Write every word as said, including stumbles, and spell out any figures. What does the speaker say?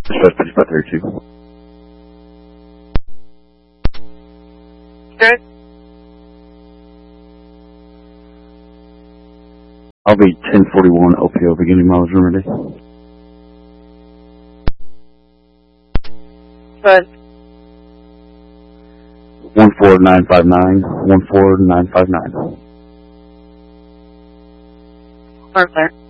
Dispatch fifty-five thirty-two. Good. I'll be ten forty-one O P O beginning mileage remedy. Good. one four nine five nine, one four nine five nine. We're clear.